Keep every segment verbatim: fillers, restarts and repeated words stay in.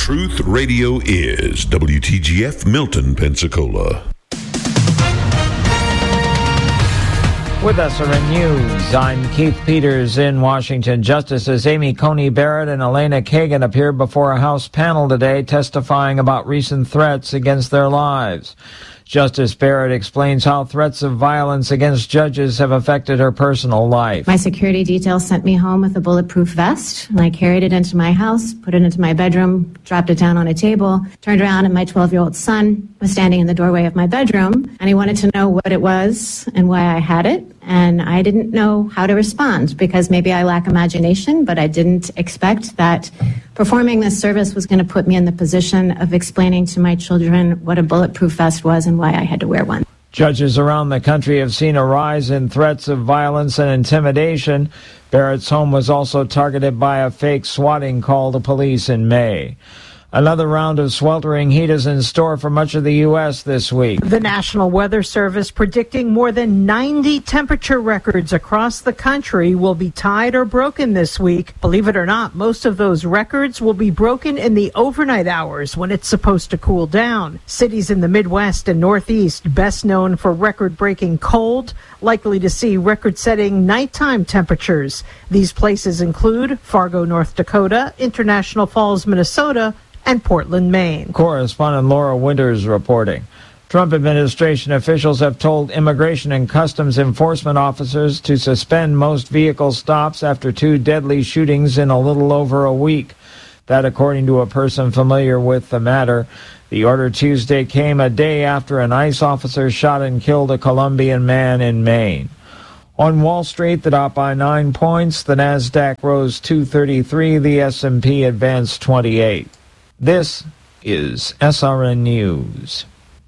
Truth Radio is W T G F Milton, Pensacola. With S R N News, I'm Keith Peters in Washington. Justices Amy Coney Barrett and Elena Kagan appeared before a House panel today testifying about recent threats against their lives. Justice Barrett explains how threats of violence against judges have affected her personal life. My security detail sent me home with a bulletproof vest, and I carried it into my house, put it into my bedroom, dropped it down on a table, turned around, and my twelve-year-old son was standing in the doorway of my bedroom, and he wanted to know what it was and why I had it, and I didn't know how to respond because maybe I lack imagination, but I didn't expect that performing this service was going to put me in the position of explaining to my children what a bulletproof vest was and why I had to wear one. Judges around the country have seen a rise in threats of violence and intimidation. Barrett's home was also targeted by a fake swatting call to police in May. Another round of sweltering heat is in store for much of the U S this week. The National Weather Service predicting more than ninety temperature records across the country will be tied or broken this week. Believe it or not, most of those records will be broken in the overnight hours when it's supposed to cool down. Cities in the Midwest and Northeast, best known for record-breaking cold, likely to see record-setting nighttime temperatures. These places include Fargo, North Dakota, International Falls, Minnesota, and Portland, Maine. Correspondent Laura Winters reporting. Trump administration officials have told Immigration and Customs Enforcement officers to suspend most vehicle stops after two deadly shootings in a little over a week. That, according to a person familiar with the matter. The order Tuesday came a day after an ICE officer shot and killed a Colombian man in Maine. On Wall Street, the Dow by nine points, the Nasdaq rose two thirty-three, the S and P advanced twenty-eight. This is S R N News.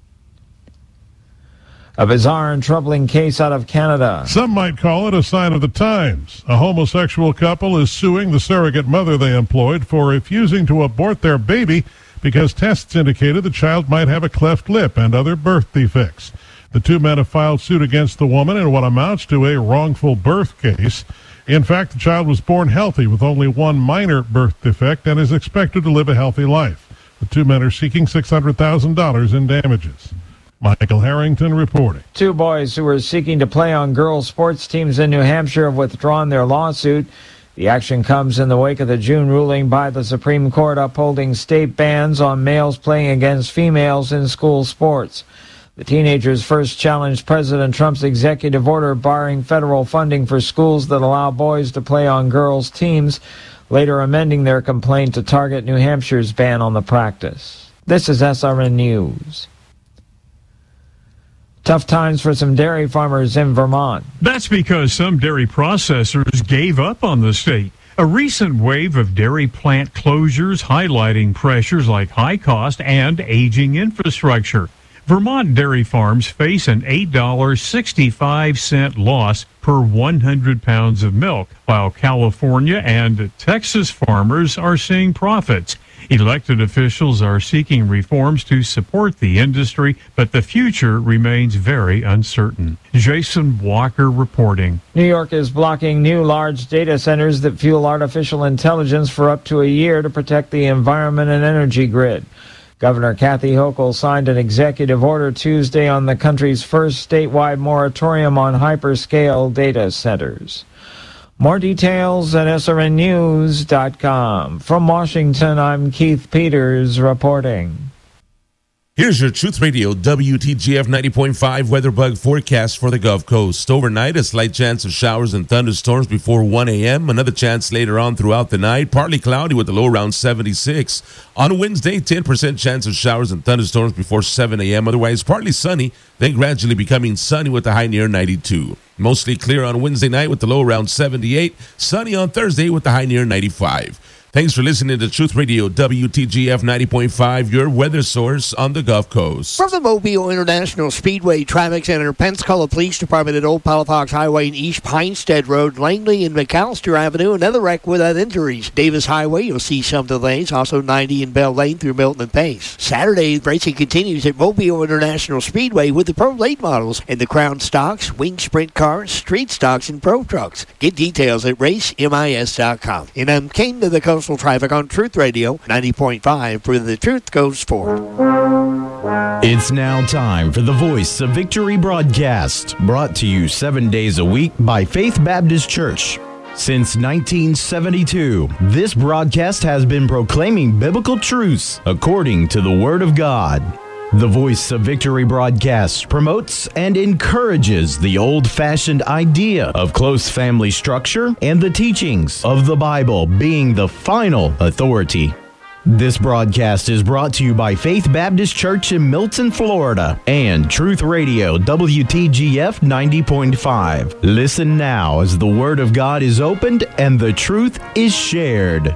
A bizarre and troubling case out of Canada. Some might call it a sign of the times. A homosexual couple is suing the surrogate mother they employed for refusing to abort their baby because tests indicated the child might have a cleft lip and other birth defects. The two men have filed suit against the woman in what amounts to a wrongful birth case. In fact, the child was born healthy with only one minor birth defect and is expected to live a healthy life. The two men are seeking six hundred thousand dollars in damages. Michael Harrington reporting. Two boys who were seeking to play on girls' sports teams in New Hampshire have withdrawn their lawsuit. The action comes in the wake of the June ruling by the Supreme Court upholding state bans on males playing against females in school sports. The teenagers first challenged President Trump's executive order barring federal funding for schools that allow boys to play on girls' teams, later amending their complaint to target New Hampshire's ban on the practice. This is S R N News. Tough times for some dairy farmers in Vermont. That's because some dairy processors gave up on the state. A recent wave of dairy plant closures highlighting pressures like high cost and aging infrastructure. Vermont dairy farms face an eight dollars and sixty-five cents loss per one hundred pounds of milk, while California and Texas farmers are seeing profits. Elected officials are seeking reforms to support the industry, but the future remains very uncertain. Jason Walker reporting. New York is blocking new large data centers that fuel artificial intelligence for up to a year to protect the environment and energy grid. Governor Kathy Hochul signed an executive order Tuesday on the country's first statewide moratorium on hyperscale data centers. More details at S R N news dot com. From Washington, I'm Keith Peters reporting. Here's your Truth Radio W T G F ninety point five WeatherBug forecast for the Gulf Coast. Overnight, a slight chance of showers and thunderstorms before one a.m. Another chance later on throughout the night. Partly cloudy with a low around seventy-six. On Wednesday, ten percent chance of showers and thunderstorms before seven a.m. Otherwise, partly sunny, then gradually becoming sunny with a high near ninety-two. Mostly clear on Wednesday night with the low around seventy-eight. Sunny on Thursday with the high near ninety-five. Thanks for listening to Truth Radio W T G F ninety point five, your weather source on the Gulf Coast. From the Mobile International Speedway Traffic Center, Pensacola Police Department at Old Palafox Highway and East Pinestead Road, Langley and McAllister Avenue, another wreck without injuries. Davis Highway, you'll see some delays. Also ninety in Bell Lane through Milton and Pace. Saturday, racing continues at Mobile International Speedway with the Pro Late models and the Crown Stocks, Wing Sprint cars, Street Stocks, and Pro Trucks. Get details at race mis dot com. And I'm Kane to the Coast coastal traffic on Truth Radio ninety point five, where the truth goes forth. It's now time for the Voice of Victory broadcast, brought to you seven days a week by Faith Baptist Church. Since nineteen seventy-two, this broadcast has been proclaiming biblical truths according to the Word of God. The Voice of Victory broadcast promotes and encourages the old-fashioned idea of close family structure and the teachings of the Bible being the final authority. This broadcast is brought to you by Faith Baptist Church in Milton, Florida, and Truth Radio W T G F ninety point five. Listen now as the Word of God is opened and the truth is shared.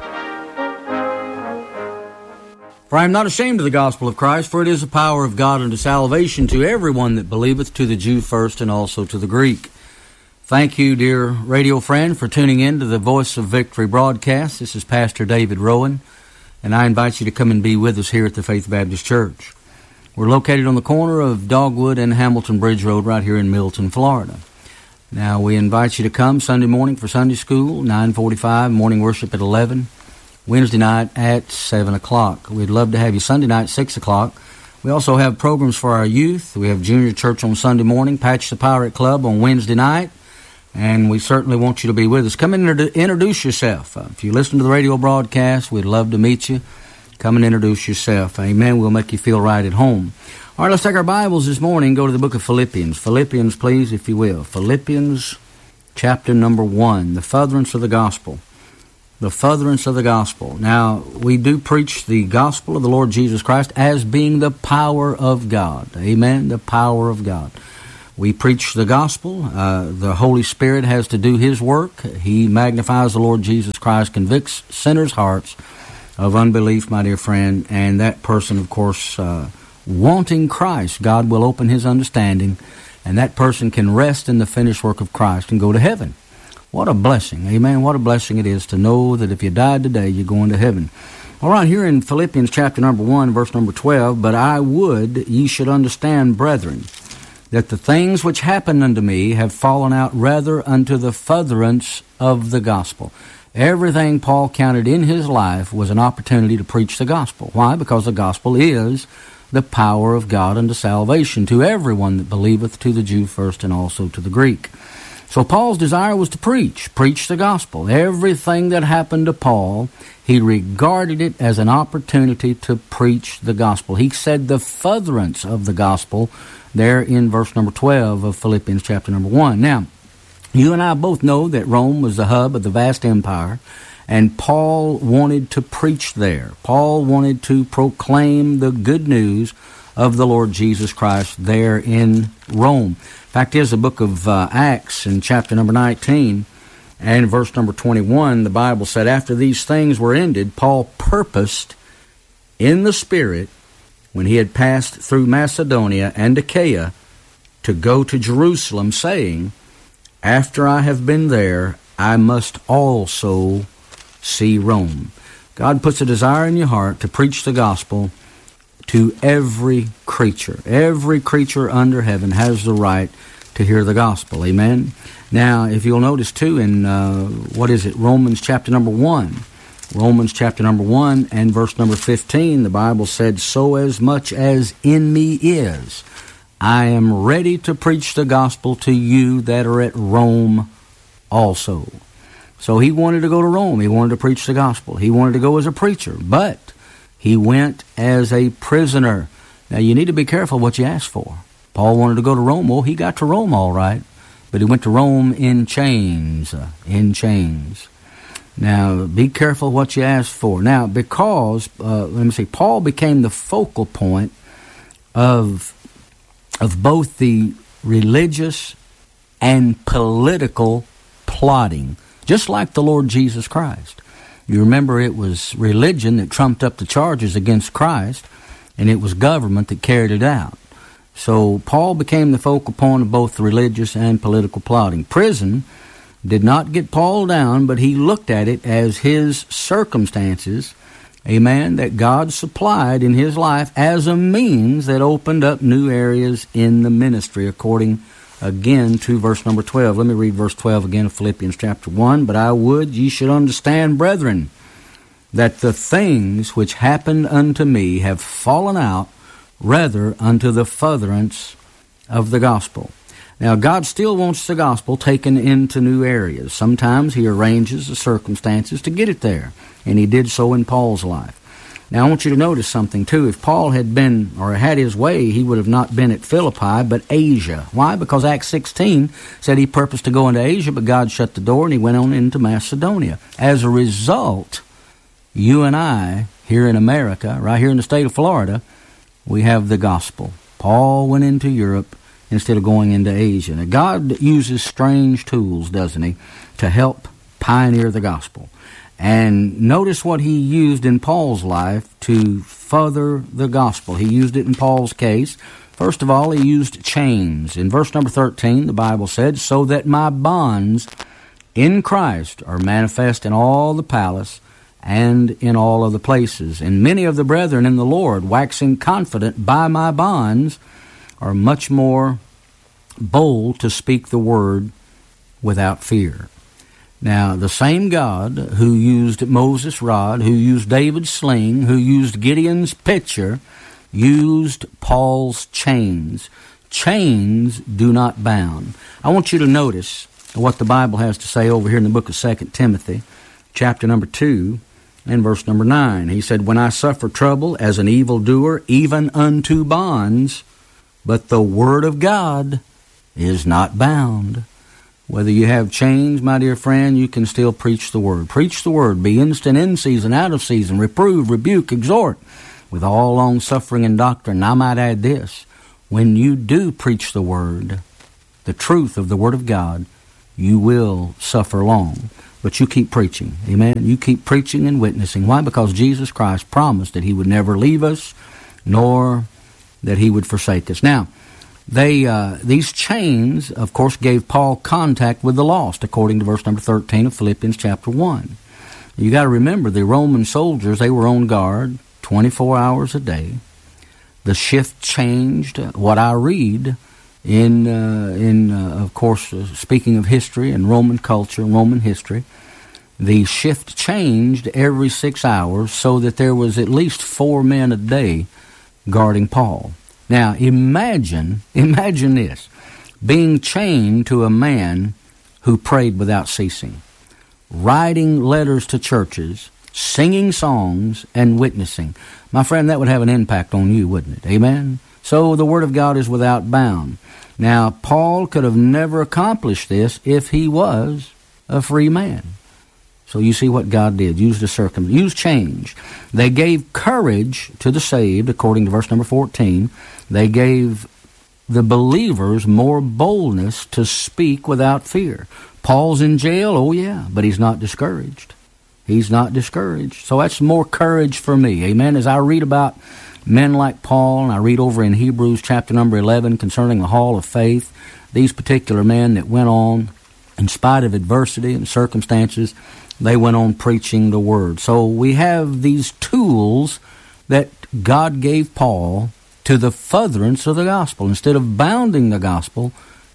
For I am not ashamed of the gospel of Christ, for it is the power of God unto salvation to everyone that believeth, to the Jew first and also to the Greek. Thank you, dear radio friend, for tuning in to the Voice of Victory broadcast. This is Pastor David Rowan, and I invite you to come and be with us here at the Faith Baptist Church. We're located on the corner of Dogwood and Hamilton Bridge Road right here in Milton, Florida. Now, we invite you to come Sunday morning for Sunday school, nine forty-five, morning worship at eleven. Wednesday night at seven o'clock. We'd love to have you Sunday night, six o'clock. We also have programs for our youth. We have junior church on Sunday morning, Patch the Pirate Club on Wednesday night, and we certainly want you to be with us. Come and introduce yourself. Uh, if you listen to the radio broadcast, we'd love to meet you. Come and introduce yourself. Amen. We'll make you feel right at home. All right, let's take our Bibles this morning and go to the book of Philippians. Philippians, please, if you will. Philippians chapter number one, the furtherance of the gospel. The furtherance of the gospel. Now, we do preach the gospel of the Lord Jesus Christ as being the power of God. Amen? The power of God. We preach the gospel. Uh, the Holy Spirit has to do His work. He magnifies the Lord Jesus Christ, convicts sinners' hearts of unbelief, my dear friend, and that person, of course, uh, wanting Christ, God will open his understanding, and that person can rest in the finished work of Christ and go to heaven. What a blessing, amen. What a blessing it is to know that if you died today, you're going to heaven. All right, here in Philippians chapter number one, verse number twelve, but I would ye should understand, brethren, that the things which happened unto me have fallen out rather unto the furtherance of the gospel. Everything Paul counted in his life was an opportunity to preach the gospel. Why? Because the gospel is the power of God unto salvation to everyone that believeth, to the Jew first and also to the Greek. So Paul's desire was to preach, preach the gospel. Everything that happened to Paul, he regarded it as an opportunity to preach the gospel. He said the furtherance of the gospel there in verse number twelve of Philippians chapter number one. Now, you and I both know that Rome was the hub of the vast empire, and Paul wanted to preach there. Paul wanted to proclaim the good news of the Lord Jesus Christ there in Rome. Fact is, the book of uh, Acts in chapter number nineteen and verse number twenty-one, the Bible said, after these things were ended, Paul purposed in the Spirit, when he had passed through Macedonia and Achaia, to go to Jerusalem, saying, after I have been there, I must also see Rome. God puts a desire in your heart to preach the gospel to every creature. Every creature under heaven has the right to hear the gospel. Amen? Now, if you'll notice, too, in, uh, what is it, Romans chapter number one. Romans chapter number one and verse number fifteen, the Bible said, so as much as in me is, I am ready to preach the gospel to you that are at Rome also. So he wanted to go to Rome. He wanted to preach the gospel. He wanted to go as a preacher, but he went as a prisoner. Now, you need to be careful what you ask for. Paul wanted to go to Rome. Well, he got to Rome all right, but he went to Rome in chains, uh, in chains. Now, be careful what you ask for. Now, because, uh, let me see, Paul became the focal point of, of both the religious and political plotting, just like the Lord Jesus Christ. You remember it was religion that trumped up the charges against Christ, and it was government that carried it out. So Paul became the focal point of both the religious and political plotting. Prison did not get Paul down, but he looked at it as his circumstances, amen, that God supplied in his life as a means that opened up new areas in the ministry, according again to verse number twelve. Let me read verse twelve again of Philippians chapter one. But I would ye should understand, brethren, that the things which happened unto me have fallen out rather unto the furtherance of the gospel. Now, God still wants the gospel taken into new areas. Sometimes he arranges the circumstances to get it there, and he did so in Paul's life. Now, I want you to notice something, too. If Paul had been, or had his way, he would have not been at Philippi, but Asia. Why? Because Acts sixteen said he purposed to go into Asia, but God shut the door, and he went on into Macedonia. As a result, you and I, here in America, right here in the state of Florida, we have the gospel. Paul went into Europe instead of going into Asia. Now, God uses strange tools, doesn't he, to help pioneer the gospel. And notice what he used in Paul's life to further the gospel. He used it in Paul's case. First of all, he used chains. In verse number thirteen, the Bible said, so that my bonds in Christ are manifest in all the palace and in all other places. And many of the brethren in the Lord, waxing confident by my bonds, are much more bold to speak the word without fear. Now, the same God who used Moses' rod, who used David's sling, who used Gideon's pitcher, used Paul's chains. Chains do not bound. I want you to notice what the Bible has to say over here in the book of Second Timothy, chapter number two, and verse number nine. He said, when I suffer trouble as an evildoer, even unto bonds, but the word of God is not bound. Whether you have chains, my dear friend, you can still preach the word. Preach the word. Be instant in season, out of season. Reprove, rebuke, exhort with all long-suffering and doctrine. And I might add this. When you do preach the word, the truth of the word of God, you will suffer long. But you keep preaching. Amen? You keep preaching and witnessing. Why? Because Jesus Christ promised that he would never leave us, nor that he would forsake us. Now, They uh, these chains, of course, gave Paul contact with the lost, according to verse number thirteen of Philippians chapter one. You got to remember, the Roman soldiers, they were on guard twenty-four hours a day. The shift changed. What I read in, uh, in uh, of course, uh, speaking of history and Roman culture, Roman history, the shift changed every six hours so that there was at least four men a day guarding Paul. Now, imagine, imagine this, being chained to a man who prayed without ceasing, writing letters to churches, singing songs, and witnessing. My friend, that would have an impact on you, wouldn't it? Amen? So the Word of God is without bound. Now, Paul could have never accomplished this if he was a free man. So you see what God did. Use the circum, use change. They gave courage to the saved, according to verse number fourteen. They gave the believers more boldness to speak without fear. Paul's in jail, oh yeah, but he's not discouraged. He's not discouraged. So that's more courage for me. Amen. As I read about men like Paul, and I read over in Hebrews chapter number eleven concerning the hall of faith, these particular men that went on, in spite of adversity and circumstances, they went on preaching the word. So we have these tools that God gave Paul to the furtherance of the gospel. Instead of bounding the gospel,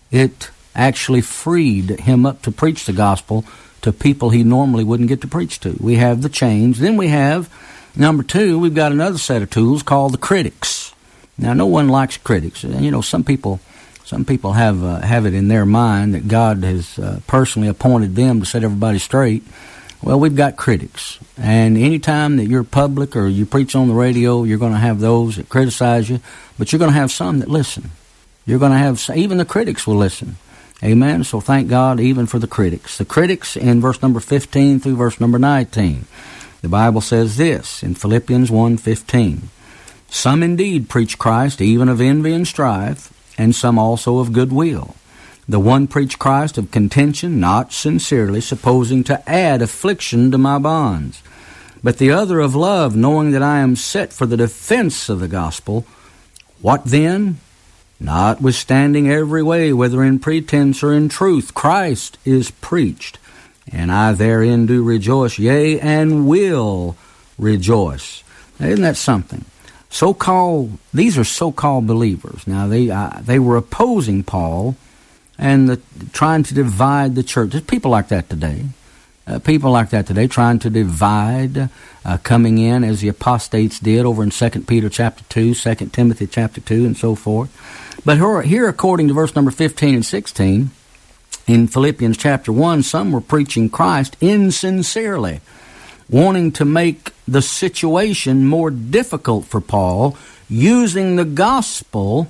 it actually freed him up to preach the gospel to people he normally wouldn't get to preach to. We have the chains. Then we have, number two, we've got another set of tools called the critics. Now, no one likes critics. You know, some people some people have uh, have it in their mind that God has uh, personally appointed them to set everybody straight. Well, we've got critics. And anytime that you're public or you preach on the radio, you're going to have those that criticize you, but you're going to have some that listen. You're going to have, even the critics will listen. Amen. So thank God even for the critics. The critics in verse number fifteen through verse number nineteen. The Bible says this in Philippians one fifteen. Some indeed preach Christ even of envy and strife, and some also of goodwill. The one preach Christ of contention, not sincerely, supposing to add affliction to my bonds. But the other of love, knowing that I am set for the defense of the gospel. What then? Notwithstanding every way, whether in pretense or in truth, Christ is preached, and I therein do rejoice, yea, and will rejoice. Now, isn't that something? So-called, these are so-called believers. Now, they uh, they were opposing Paul and the, trying to divide the church. There's people like that today. Uh, people like that today trying to divide, uh, coming in as the apostates did over in Second Peter chapter two, Second Timothy chapter two, and so forth. But here, here according to verse number fifteen and sixteen, in Philippians chapter one, some were preaching Christ insincerely, wanting to make the situation more difficult for Paul, using the gospel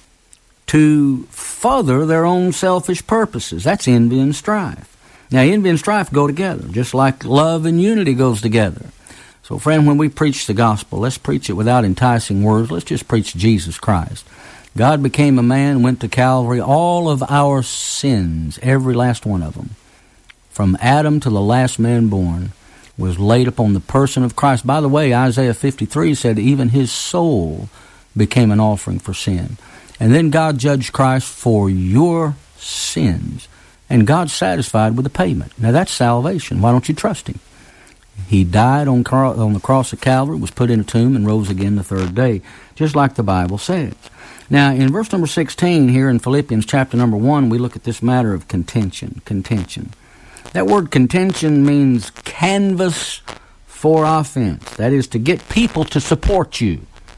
to further their own selfish purposes. That's envy and strife. Now, envy and strife go together, just like love and unity goes together. So, friend, when we preach the gospel, let's preach it without enticing words. Let's just preach Jesus Christ. God became a man, went to Calvary. All of our sins, every last one of them, from Adam to the last man born, was laid upon the person of Christ. By the way, Isaiah fifty-three said even his soul became an offering for sin. And then God judged Christ for your sins. And God's satisfied with the payment. Now that's salvation. Why don't you trust him? He died on, on the cross of Calvary, was put in a tomb, and rose again the third day, just like the Bible says. Now, in verse number sixteen here in Philippians chapter number one, we look at this matter of contention. Contention. That word contention means canvas for offense. That is to get people to support you.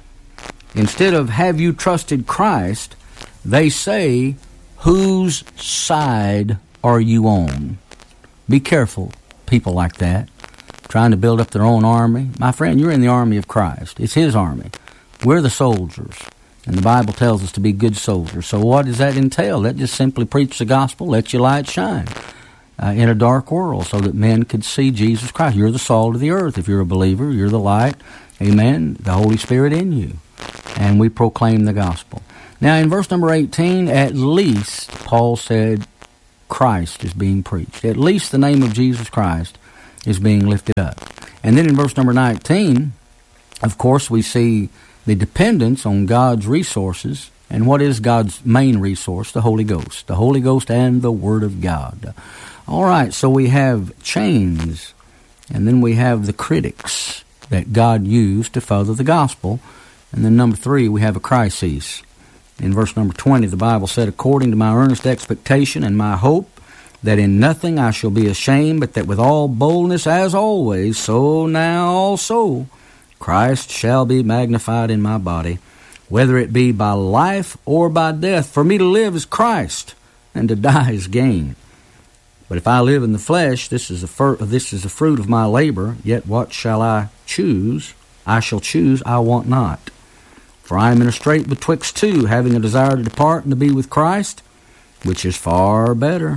Instead of have you trusted Christ, they say, whose side are you on? Be careful, people like that, trying to build up their own army. My friend, you're in the army of Christ. It's his army. We're the soldiers. And the Bible tells us to be good soldiers. So what does that entail? That just simply preach the gospel, let your light shine uh, in a dark world so that men could see Jesus Christ. You're the salt of the earth. If you're a believer, you're the light. Amen. The Holy Spirit in you. And we proclaim the gospel. Now, in verse number eighteen, at least, Paul said, Christ is being preached. At least the name of Jesus Christ is being lifted up. And then in verse number nineteen, of course, we see the dependence on God's resources. And what is God's main resource? The Holy Ghost. The Holy Ghost and the Word of God. All right, so we have chains, and then we have the critics that God used to further the gospel. And then number three, we have a crisis. In verse number twenty, the Bible said, according to my earnest expectation and my hope, that in nothing I shall be ashamed, but that with all boldness as always, so now also Christ shall be magnified in my body, whether it be by life or by death. For me to live is Christ, and to die is gain. But if I live in the flesh, this is the fir- this is the fruit of my labor. Yet what shall I choose? I shall choose, I want not. For I am in a strait betwixt two, having a desire to depart and to be with Christ, which is far better.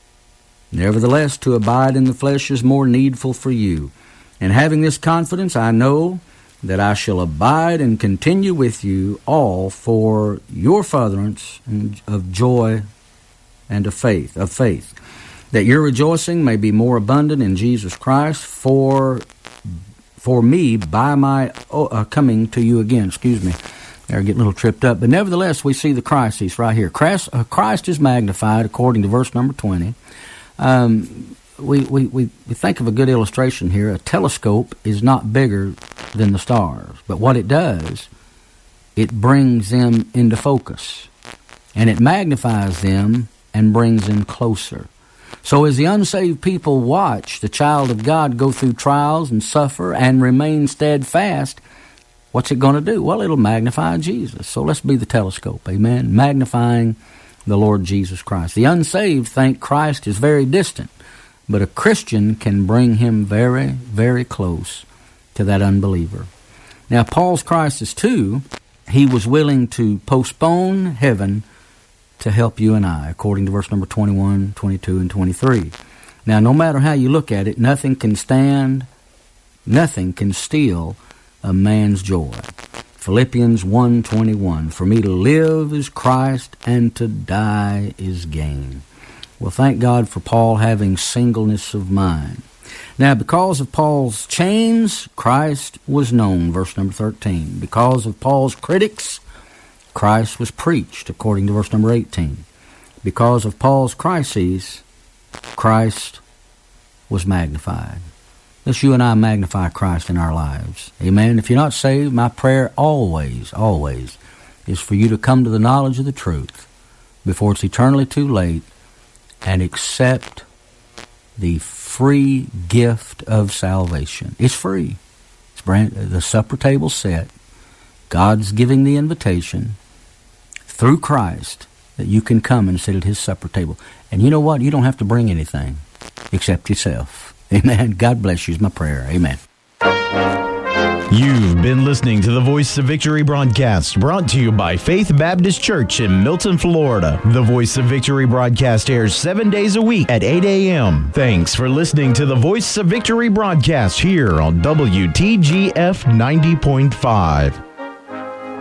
Nevertheless, to abide in the flesh is more needful for you. And having this confidence, I know that I shall abide and continue with you all for your furtherance of joy and of faith, of faith, that your rejoicing may be more abundant in Jesus Christ for for me by my uh, coming to you again. Excuse me. There, get a little tripped up. But nevertheless, we see the crisis right here. Christ, uh, Christ is magnified according to verse number twenty. Um, we, we, we, we think of a good illustration here. A telescope is not bigger than the stars. But what it does, it brings them into focus. And it magnifies them and brings them closer. So as the unsaved people watch the child of God go through trials and suffer and remain steadfast, what's it going to do? Well, it'll magnify Jesus. So let's be the telescope, amen, magnifying the Lord Jesus Christ. The unsaved think Christ is very distant, but a Christian can bring him very, very close to that unbeliever. Now, Paul's crisis, too, he was willing to postpone heaven to help you and I, according to verse number twenty-one, twenty-two, and twenty-three. Now, no matter how you look at it, nothing can stand, nothing can steal a man's joy. Philippians one twenty-one, for me to live is Christ, and to die is gain. Well, thank God for Paul having singleness of mind. Now, because of Paul's chains, Christ was known, verse number thirteen. Because of Paul's critics, Christ was preached, according to verse number eighteen. Because of Paul's crises, Christ was magnified. Let's you and I magnify Christ in our lives. Amen. If you're not saved, my prayer always, always is for you to come to the knowledge of the truth before it's eternally too late and accept the free gift of salvation. It's free. It's brand, the supper table set. God's giving the invitation through Christ that you can come and sit at his supper table. And you know what? You don't have to bring anything except yourself. Amen. God bless you is my prayer. Amen. You've been listening to the Voice of Victory broadcast, brought to you by Faith Baptist Church in Milton, Florida. The Voice of Victory broadcast airs seven days a week at eight a.m. Thanks for listening to the Voice of Victory broadcast here on W T G F ninety point five.